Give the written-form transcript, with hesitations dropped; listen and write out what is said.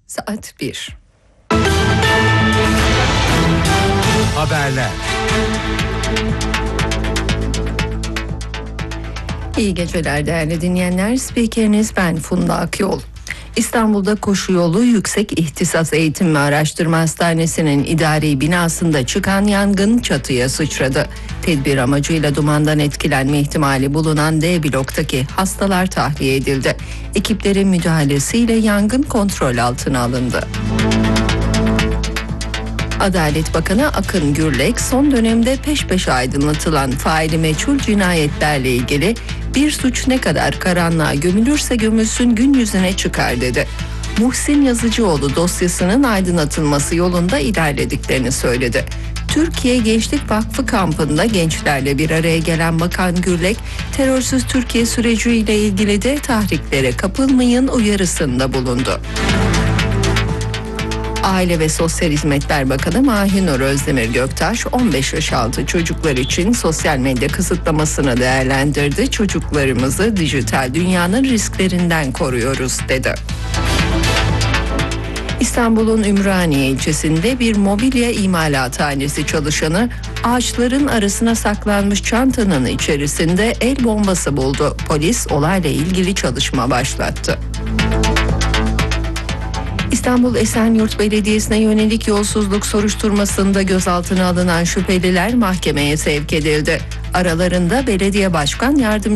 Saat 1. Haberler. İyi geceler değerli dinleyenler. Spikeriniz ben Funda Akyol. İstanbul'da Koşu Yolu Yüksek İhtisas Eğitim ve Araştırma Hastanesi'nin idari binasında çıkan yangın çatıya sıçradı. Tedbir amacıyla dumandan etkilenme ihtimali bulunan D bloktaki hastalar tahliye edildi. Ekiplerin müdahalesiyle yangın kontrol altına alındı. Adalet Bakanı Akın Gürlek son dönemde peş peşe aydınlatılan faili meçhul cinayetlerle ilgili bir suç ne kadar karanlığa gömülürse gömülsün gün yüzüne çıkar dedi. Muhsin Yazıcıoğlu dosyasının aydınlatılması yolunda ilerlediklerini söyledi. Türkiye Gençlik Vakfı kampında gençlerle bir araya gelen Bakan Gürlek, terörsüz Türkiye süreciyle ilgili de tahriklere kapılmayın uyarısında bulundu. Aile ve Sosyal Hizmetler Bakanı Mahinur Özdemir Göktaş 15 yaş altı çocuklar için sosyal medya kısıtlamasını değerlendirdi. Çocuklarımızı dijital dünyanın risklerinden koruyoruz dedi. İstanbul'un Ümraniye ilçesinde bir mobilya imalathanesi çalışanı ağaçların arasına saklanmış çantanın içerisinde el bombası buldu. Polis olayla ilgili çalışma başlattı. İstanbul Esenyurt Belediyesi'ne yönelik yolsuzluk soruşturmasında gözaltına alınan şüpheliler mahkemeye sevk edildi. Aralarında belediye başkan yardımcısı